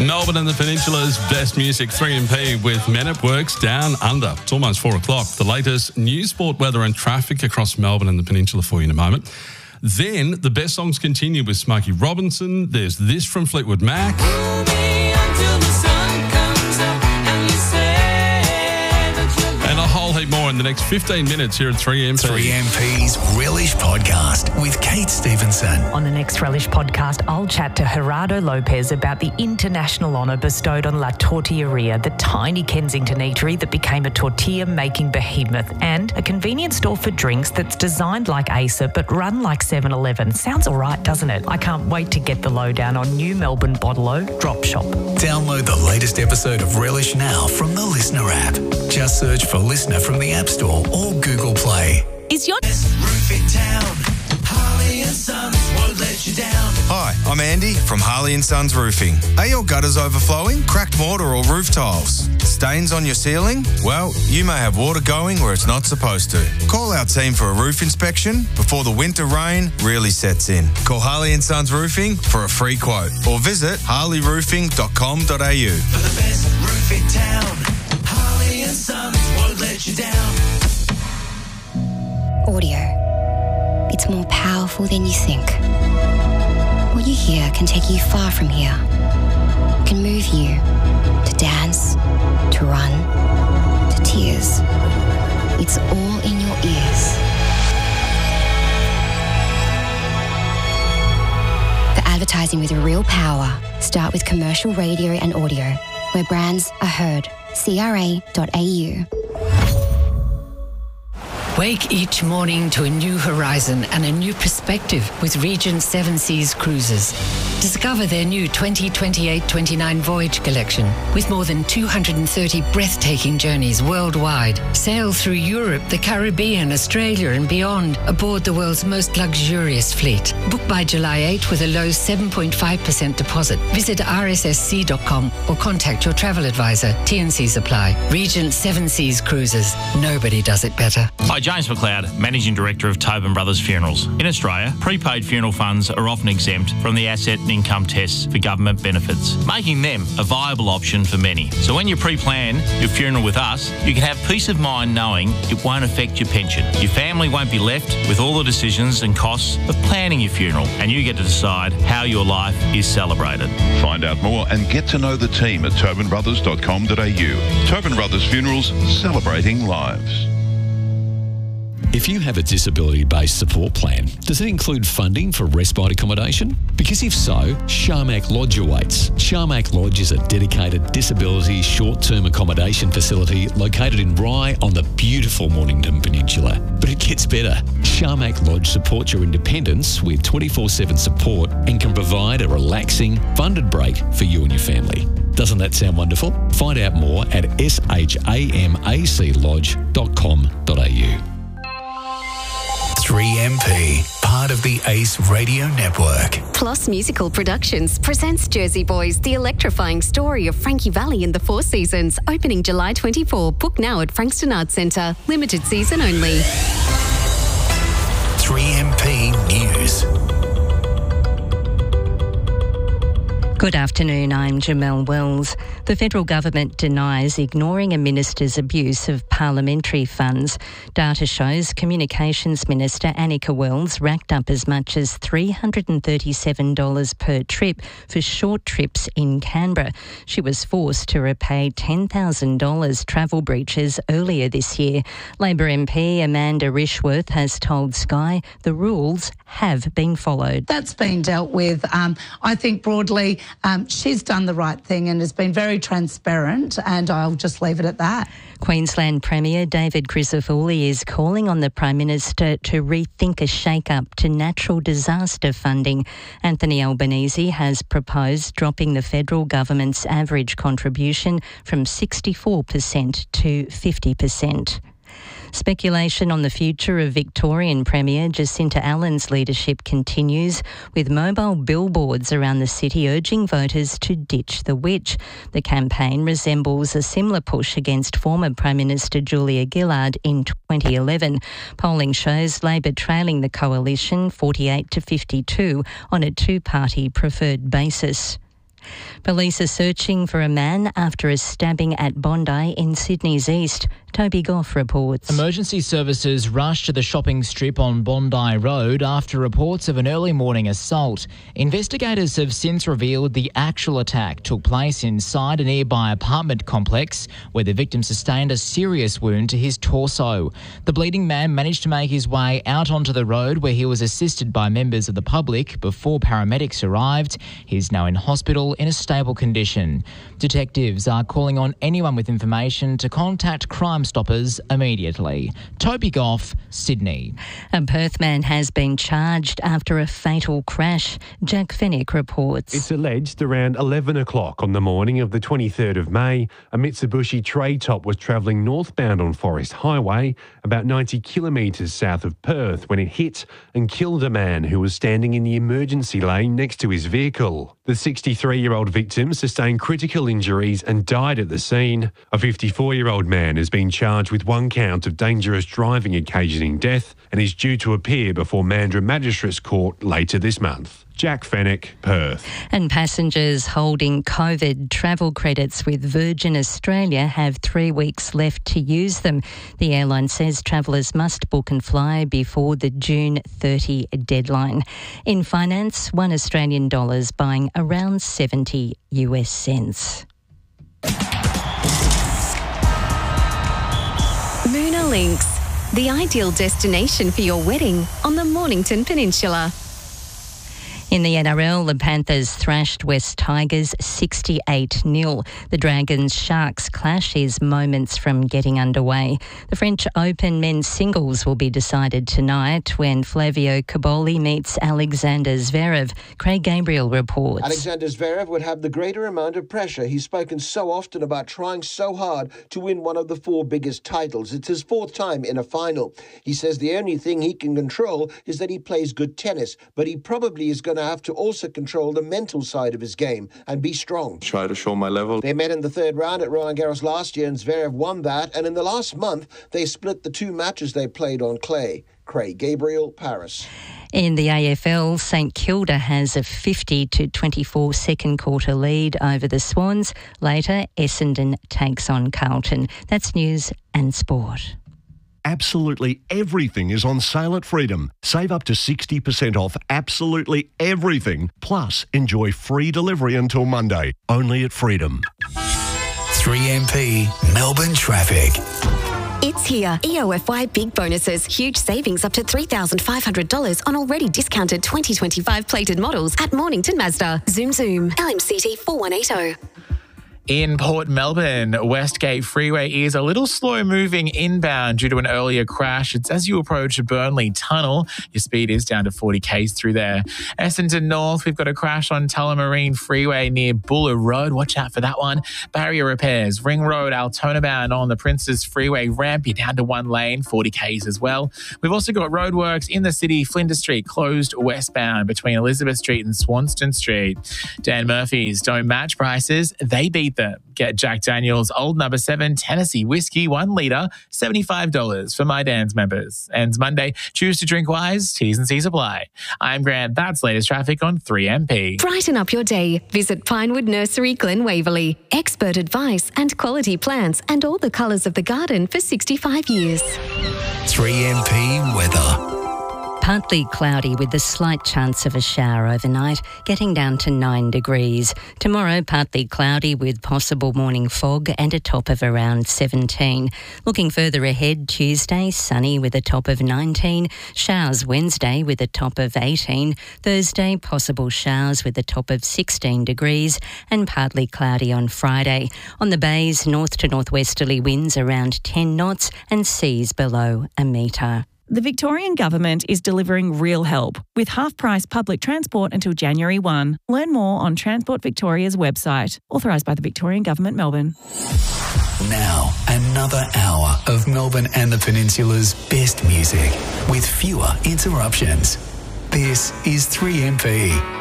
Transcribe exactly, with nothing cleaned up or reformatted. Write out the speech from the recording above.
Melbourne and the Peninsula's best music, three M P with Men at Work's Down Under. It's almost four o'clock. The latest news, sport, weather and traffic across Melbourne and the Peninsula for you in a moment. Then the best songs continue with Smokey Robinson. There's this from Fleetwood Mac. And a whole heap more in the next fifteen minutes here at three M P. three M P's Relish Podcast with Kate Stevenson. On the next Relish Podcast, I'll chat to Gerardo Lopez about the international honour bestowed on La Tortilleria, the tiny Kensington eatery that became a tortilla-making behemoth, and a convenience store for drinks that's designed like Acer but run like seven eleven. Sounds all right, doesn't it? I can't wait to get the lowdown on New Melbourne Bottle-O Drop Shop. Download the latest episode of Relish now from the Listener app. Just search for Listener from the App Store or Google Play. Is your roof in town? Harley and Sons won't let you down. Hi, I'm Andy from Harley and Sons Roofing. Are your gutters overflowing, cracked mortar or roof tiles? Stains on your ceiling? Well, you may have water going where it's not supposed to. Call our team for a roof inspection before the winter rain really sets in. Call Harley and Sons Roofing for a free quote or visit harley roofing dot com dot a u. For the best roof in town, Harley and Sons won't let you down. Audio. It's more powerful than you think. What you hear can take you far from here. It can move you to dance, to run, to tears. It's all in your ears. The advertising with real power. Start with commercial radio and audio, where brands are heard. C R A dot A U. Wake each morning to a new horizon and a new perspective with Regent Seven Seas Cruises. Discover their new twenty twenty-eight twenty-nine voyage collection with more than two hundred thirty breathtaking journeys worldwide. Sail through Europe, the Caribbean, Australia and beyond aboard the world's most luxurious fleet. Book by July eighth with a low seven point five percent deposit. Visit r s s c dot com or contact your travel advisor. T and Cs apply. Regent Seven Seas Cruises. Nobody does it better. Hi, James McLeod, Managing Director of Tobin Brothers Funerals. In Australia, prepaid funeral funds are often exempt from the asset and income tests for government benefits, making them a viable option for many. So when you pre-plan your funeral with us, you can have peace of mind knowing it won't affect your pension. Your family won't be left with all the decisions and costs of planning your funeral, and you get to decide how your life is celebrated. Find out more and get to know the team at tobin brothers dot com dot a u. Tobin Brothers Funerals, celebrating lives. If you have a disability-based support plan, does it include funding for respite accommodation? Because if so, Sharmac Lodge awaits. Sharmac Lodge is a dedicated disability short-term accommodation facility located in Rye on the beautiful Mornington Peninsula. But it gets better. Sharmac Lodge supports your independence with twenty-four seven support and can provide a relaxing, funded break for you and your family. Doesn't that sound wonderful? Find out more at shamac lodge dot com dot a u. three M P, part of the Ace Radio Network. Plus Musical Productions presents Jersey Boys, the electrifying story of Frankie Valli and the Four Seasons, opening July twenty-fourth. Book now at Frankston Arts Centre. Limited season only. three M P News. Good afternoon, I'm Jamelle Wells. The federal government denies ignoring a minister's abuse of parliamentary funds. Data shows Communications Minister Annika Wells racked up as much as three hundred thirty-seven dollars per trip for short trips in Canberra. She was forced to repay ten thousand dollars travel breaches earlier this year. Labor M P Amanda Rishworth has told Sky the rules have been followed. That's been dealt with. Um, I think broadly um, she's done the right thing and has been very transparent, and I'll just leave it at that. Queensland Premier David Crisafulli is calling on the Prime Minister to rethink a shake-up to natural disaster funding. Anthony Albanese has proposed dropping the federal government's average contribution from sixty-four percent to fifty percent. Speculation on the future of Victorian Premier Jacinta Allen's leadership continues, with mobile billboards around the city urging voters to ditch the witch. The campaign resembles a similar push against former Prime Minister Julia Gillard in twenty eleven. Polling shows Labor trailing the coalition forty-eight to fifty-two on a two-party preferred basis. Police are searching for a man after a stabbing at Bondi in Sydney's east. Toby Goff reports. Emergency services rushed to the shopping strip on Bondi Road after reports of an early morning assault. Investigators have since revealed the actual attack took place inside a nearby apartment complex where the victim sustained a serious wound to his torso. The bleeding man managed to make his way out onto the road where he was assisted by members of the public before paramedics arrived. He's now in hospital in a stable condition. Detectives are calling on anyone with information to contact Crime Stoppers immediately. Toby Goff, Sydney. A Perth man has been charged after a fatal crash. Jack Fennick reports. It's alleged around eleven o'clock on the morning of the twenty-third of May, a Mitsubishi tray top was travelling northbound on Forest Highway, about ninety kilometres south of Perth, when it hit and killed a man who was standing in the emergency lane next to his vehicle. The sixty-three-year-old victim sustained critical injuries and died at the scene. A fifty-four-year-old man has been charged with one count of dangerous driving occasioning death and is due to appear before Mandurah Magistrates Court later this month. Jack Fennick, Perth. And passengers holding COVID travel credits with Virgin Australia have three weeks left to use them. The airline says travellers must book and fly before the June thirtieth deadline. In finance, one Australian dollar is buying around seventy US cents. Moona Links, the ideal destination for your wedding on the Mornington Peninsula. In the N R L, the Panthers thrashed West Tigers sixty-eight nil. The Dragons Sharks clash is moments from getting underway. The French Open men's singles will be decided tonight when Flavio Cobolli meets Alexander Zverev. Craig Gabriel reports. Alexander Zverev would have the greater amount of pressure. He's spoken so often about trying so hard to win one of the four biggest titles. It's his fourth time in a final. He says the only thing he can control is that he plays good tennis, but he probably is going to have to also control the mental side of his game and be strong. Try to show my level. They met in the third round at Roland Garros last year and Zverev won that, and in the last month they split the two matches they played on clay. Craig Gabriel, Paris. In the A F L, St Kilda has a fifty to twenty-four second quarter lead over the Swans. Later, Essendon takes on Carlton. That's news and sport. Absolutely everything is on sale at Freedom. Save up to sixty percent off absolutely everything. Plus, enjoy free delivery until Monday. Only at Freedom. three M P Melbourne Traffic. It's here. E O F Y Big Bonuses. Huge savings up to three thousand five hundred dollars on already discounted twenty twenty-five plated models at Mornington Mazda. Zoom Zoom. L M C T four one eight zero. In Port Melbourne, Westgate Freeway is a little slow moving inbound due to an earlier crash. It's as you approach Burnley Tunnel. Your speed is down to forty kays through there. Essendon North, we've got a crash on Tullamarine Freeway near Buller Road. Watch out for that one. Barrier repairs. Ring Road, Altona bound on the Princes Freeway ramp. You're down to one lane, forty kays as well. We've also got roadworks in the city. Flinders Street closed westbound between Elizabeth Street and Swanston Street. Dan Murphy's don't match prices. They beat them. Get Jack Daniel's Old Number seven Tennessee Whiskey, one litre, seventy-five dollars for My Dan's members. Ends Monday. Choose to drink wise. T's and C's apply. I'm Grant. That's latest traffic on three M P. Brighten up your day. Visit Pinewood Nursery, Glen Waverley. Expert advice and quality plants and all the colours of the garden for sixty-five years. three M P weather. Partly cloudy with a slight chance of a shower overnight, getting down to nine degrees. Tomorrow, partly cloudy with possible morning fog and a top of around seventeen. Looking further ahead, Tuesday, sunny with a top of nineteen. Showers Wednesday with a top of eighteen. Thursday, possible showers with a top of sixteen degrees and partly cloudy on Friday. On the bays, north to northwesterly winds around ten knots and seas below a metre. The Victorian Government is delivering real help with half-price public transport until January first. Learn more on Transport Victoria's website. Authorised by the Victorian Government, Melbourne. Now, another hour of Melbourne and the Peninsula's best music with fewer interruptions. This is three M P.